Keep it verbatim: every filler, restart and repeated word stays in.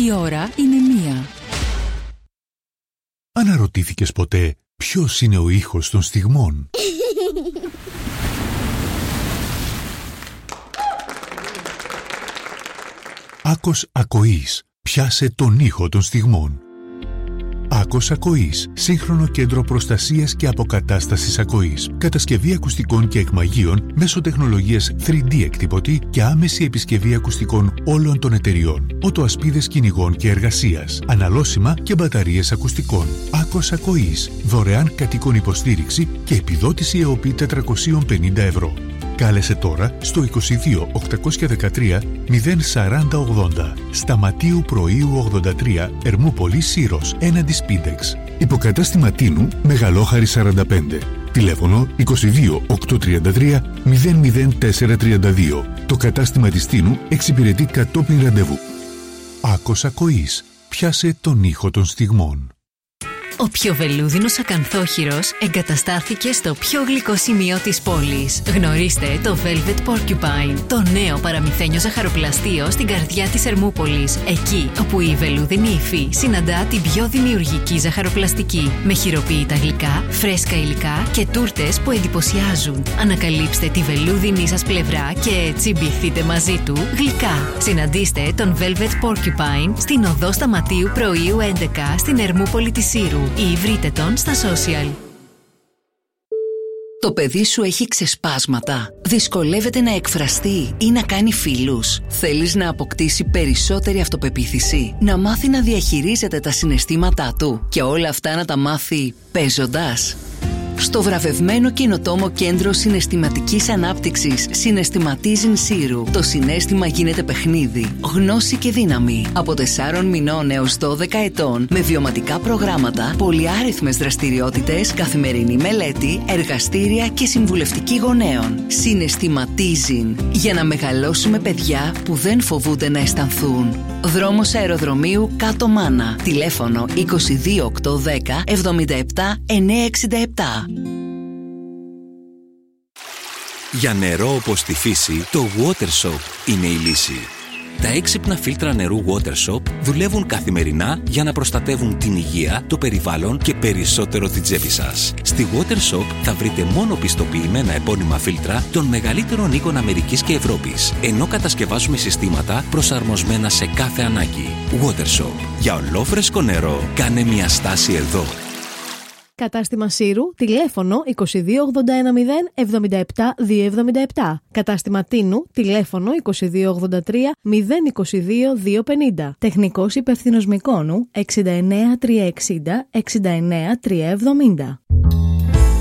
Η ώρα είναι μία. Αναρωτήθηκες ποτέ ποιος είναι ο ήχος των στιγμών? Άκος Ακοής. Πιάσε τον ήχο των στιγμών. Άκος Ακοής. Σύγχρονο κέντρο προστασίας και αποκατάστασης ακοής. Κατασκευή ακουστικών και εκμαγείων μέσω τεχνολογίας θρι ντι εκτυπωτή και άμεση επισκευή ακουστικών όλων των εταιριών. Οτοασπίδες κυνηγών και εργασίας. Αναλώσιμα και μπαταρίες ακουστικών. Άκος Ακοής. Δωρεάν κατοίκων υποστήριξη και επιδότηση ΕΟΠΗ τετρακόσια πενήντα ευρώ. Κάλεσε τώρα στο είκοσι δύο οκτακόσια δεκατρία μηδέν σαράντα ογδόντα. Σταματίου Πρωίου ογδόντα τρία, Ερμούπολη Σύρος, έναντι Σπίντεξ. Υποκατάστημα Τίνου, Μεγαλόχαρη σαράντα πέντε. Τηλέφωνο είκοσι δύο οκτακόσια τριάντα τρία μηδέν μηδέν τέσσερα τριάντα δύο. Το κατάστημα της Τίνου εξυπηρετεί κατόπιν ραντεβού. Άκος Ακοής. Πιάσε τον ήχο των στιγμών. Ο πιο βελούδινος ακανθόχειρος εγκαταστάθηκε στο πιο γλυκό σημείο της πόλης. Γνωρίστε το Velvet Porcupine, το νέο παραμυθένιο ζαχαροπλαστείο στην καρδιά της Ερμούπολης. Εκεί όπου η βελούδινη υφή συναντά την πιο δημιουργική ζαχαροπλαστική. Με χειροποίητα γλυκά, φρέσκα υλικά και τούρτες που εντυπωσιάζουν. Ανακαλύψτε τη βελούδινη σας πλευρά και τσιμπηθείτε μαζί του γλυκά. Συναντήστε τον Velvet Porcupine στην οδό Σταματίου Πρωίου έντεκα στην Ερμούπολη της Σύρου. Ή βρείτε τον στα social. Το παιδί σου έχει ξεσπάσματα. Δυσκολεύεται να εκφραστεί ή να κάνει φίλους. Θέλεις να αποκτήσει περισσότερη αυτοπεποίθηση, να μάθει να διαχειρίζεται τα συναισθήματά του και όλα αυτά να τα μάθει παίζοντας. Στο βραβευμένο καινοτόμο κέντρο συναισθηματικής ανάπτυξης Συναισθηματίζιν Σύρου, το συναίσθημα γίνεται παιχνίδι, γνώση και δύναμη. Από τεσσάρων μηνών έως δώδεκα ετών, με βιωματικά προγράμματα, πολυάριθμες δραστηριότητες, καθημερινή μελέτη, εργαστήρια και συμβουλευτική γονέων. Συναισθηματίζιν, για να μεγαλώσουμε παιδιά που δεν φοβούνται να αισθανθούν. Δρόμος Αεροδρομίου Κάτω Μάνα. Τηλέφωνο είκοσι δύο οκτακόσια δέκα εβδομήντα επτά εννιακόσια εξήντα επτά. Για νερό όπως τη φύση, το WaterShop είναι η λύση. Τα έξυπνα φίλτρα νερού WaterShop δουλεύουν καθημερινά για να προστατεύουν την υγεία, το περιβάλλον και περισσότερο την τσέπη σας. Στη WaterShop θα βρείτε μόνο πιστοποιημένα επώνυμα φίλτρα των μεγαλύτερων οίκων Αμερικής και Ευρώπης, ενώ κατασκευάζουμε συστήματα προσαρμοσμένα σε κάθε ανάγκη. WaterShop. Για ολόφρεσκο νερό, κάνε μια στάση εδώ. Κατάστημα Σύρου, τηλέφωνο είκοσι δύο ογδόντα ένα μηδέν εβδομήντα επτά διακόσια εβδομήντα επτά. Κατάστημα Τίνου, τηλέφωνο είκοσι δύο ογδόντα τρία μηδέν είκοσι δύο διακόσια πενήντα. Τεχνικός υπεύθυνος Μυκόνου, εξήντα εννέα τριακόσια εξήντα εξήντα εννέα τριακόσια εβδομήντα.